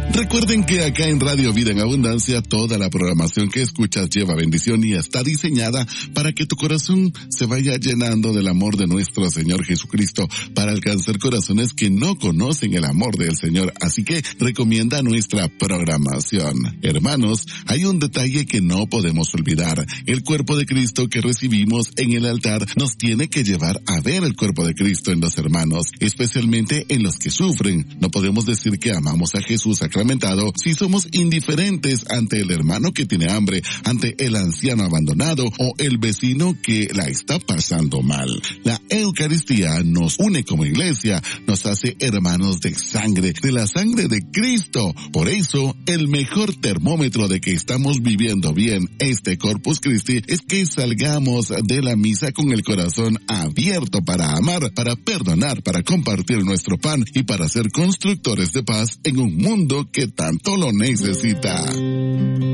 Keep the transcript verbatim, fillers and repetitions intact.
Recuerden que acá en Radio Vida en Abundancia toda la programación que escuchas lleva bendición y está diseñada para que tu corazón se vaya llenando del amor de nuestro Señor Jesucristo, para alcanzar corazones que no conocen el amor del Señor. Así que recomienda nuestra programación. Hermanos, hay un detalle que no podemos olvidar. El cuerpo de Cristo que recibimos en el altar nos tiene que llevar a ver el cuerpo de Cristo en los hermanos, especialmente en los que sufren. No podemos decir que amamos a Jesús sacramentado si somos indiferentes ante el hermano que tiene hambre, ante el anciano abandonado o el vecino que la está pasando mal. La Eucaristía nos une como iglesia, nos hace hermanos de sangre, de la sangre de Cristo. Por eso, el mejor termómetro de que estamos viviendo bien este Corpus Christi es que salgamos de la misa con el corazón abierto para amar, para perdonar, para compartir nuestro pan y para ser constructores de paz en un mundo que tanto lo necesita.